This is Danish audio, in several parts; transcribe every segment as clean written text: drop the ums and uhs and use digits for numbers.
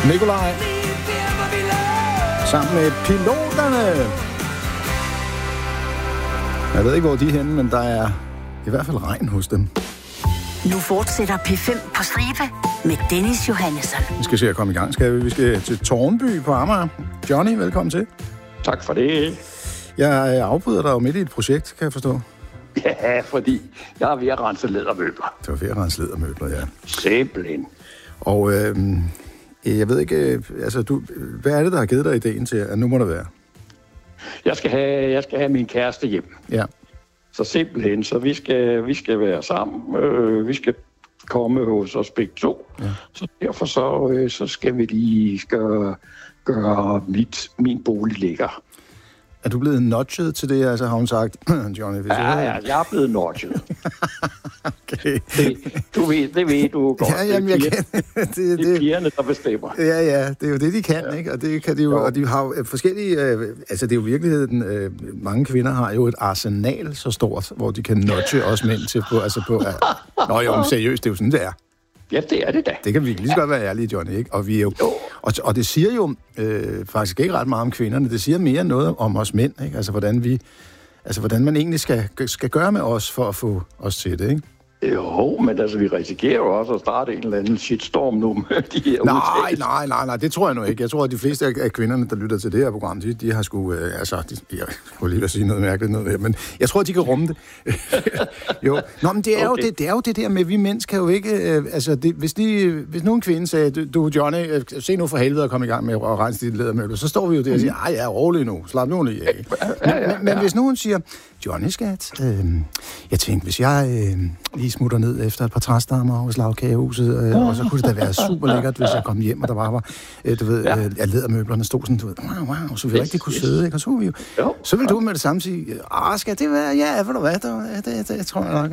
Nikolaj. Sammen med piloterne. Jeg ved ikke, hvor de er henne, men der er i hvert fald regn hos dem. Nu fortsætter P5 på stribe med Dennis Johannesson. Vi skal se at komme i gang, skal vi? Vi skal til Tårnby på Amager. Johnny, velkommen til. Tak for det. Jeg afbryder dig jo midt i et projekt, kan jeg forstå. Ja, fordi jeg er ved at rense lædermøbler. Det var ved at rense lædermøbler, ja. Simpelthen. Og jeg ved ikke, altså hvad er det, der har givet dig ideen til, at nu må det være? Jeg skal have min kæreste hjem. Ja. Så simpelthen, så vi skal være sammen. Vi skal komme hos os begge to. Ja. Så derfor så skal vi lige gøre min bolig lækker. Er du blevet nudget til det, altså har hun sagt, Johnny? Hvis jeg er blevet nudget. Okay. Det ved du godt. Ja, jamen, jeg kan. Det er pigerne, der bestemmer. Ja, det er jo det, de kan, ikke? Og det kan de jo, og de har jo forskellige, altså det er jo virkeligheden, mange kvinder har jo et arsenal så stort, hvor de kan nudge også mænd til på, nå jo, seriøst, det er jo sådan, det er. Ja, det er det da. Det kan vi lige så godt være ærlige, Johnny, ikke? Og vi er jo, og det siger jo faktisk ikke ret meget om kvinderne. Det siger mere noget om os mænd, ikke? Altså hvordan man egentlig skal gøre med os for at få os til det, ikke? Jo, men altså, vi risikerer jo også at starte en eller anden shitstorm nu med de her udtalelser. Nej, det tror jeg nu ikke. Jeg tror, at de fleste af kvinderne, der lytter til det her program, de har sgu, jeg kunne lige sige noget mærkeligt noget her, men jeg tror, at de kan rumme det. Jo. Nå, men det er, okay. Det er jo det der med, at vi mænd kan jo ikke, hvis nogen kvinde sagde, du Johnny, se nu for helvede at komme i gang med at rense dit lædermøbler, så står vi jo der og siger, jeg er rolig nu, slap nu lige af. Men hvis nogen siger, Johnny skat, jeg tænkte, hvis jeg lige smutter ned efter et par træstammer hos lavkagehuset, og så kunne det da være super lækkert, hvis jeg kom hjem, og der bare var, at lædermøblerne stod sådan, du ved, wow, så vi rigtig kunne sidde, ikke? Og så vi jo. Så vil du med det samme sige, skal det være, ja, ved du hvad, det tror jeg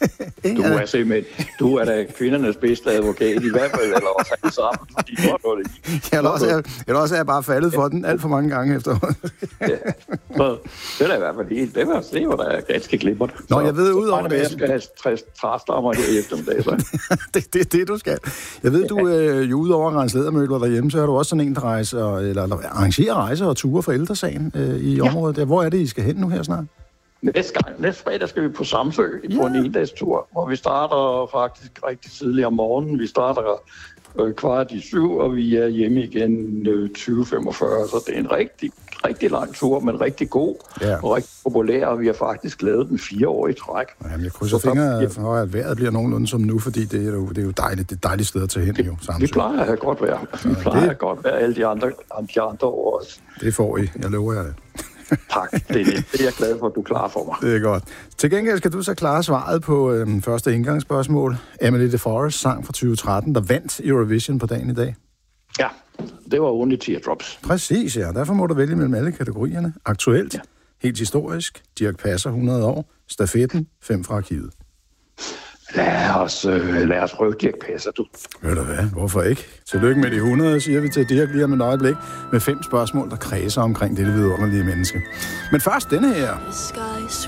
nok. Du er da kvindernes bedste advokat, i hvert fald, eller også alle sammen, fordi du har noget i. Eller også er jeg bare faldet for den alt for mange gange efterhånden. Ja. Det er da i hvert fald helt, det var da ganske glimrende. Nå, jeg ved ud over det. Jeg skal have 60 træstammer her i eftermiddag, så. det er det, du skal. Jeg ved, du jo ud over at rense lædermøbler derhjemme, så er du også sådan en, der rejser, eller arrangerer rejser og ture for Ældresagen i området der. Hvor er det, I skal hen nu her snart? Næste fredag skal vi på Samsø på en endagstur, hvor vi starter faktisk rigtig tidligt om morgenen. Vi starter 6:15, og vi er hjemme igen 20:45, så det er en rigtig lang tur, men rigtig god og rigtig populær, og vi har faktisk lavet den 4 år i træk. Jamen, jeg krydser fingre for, at vejret bliver nogenlunde som nu, fordi det er jo dejligt. Det er et dejdigt sted at tage hen, jo. Samsø. Vi plejer at have godt vejr. Vi plejer at have godt vejr alle de andre år også. Det får I. Jeg lover jer det. Tak. Det er jeg glad for, at du er klar for mig. Det er godt. Til gengæld skal du så klare svaret på første indgangsspørgsmål. Emily DeForest sang fra 2013, der vandt Eurovision på dagen i dag. Ja, det var Only Teardrops. Præcis, ja. Derfor må du vælge mellem alle kategorierne. Aktuelt, helt historisk, Dirch Passer 100 år, stafetten, 5 fra arkivet. Lad os prøve Dirch Passer, du. Ved du hvad? Hvorfor ikke? Tillykke med de 100, siger vi til Dirch lige om et øjeblik, med 5 spørgsmål, der kredser omkring dette vidunderlige menneske. Men først denne her.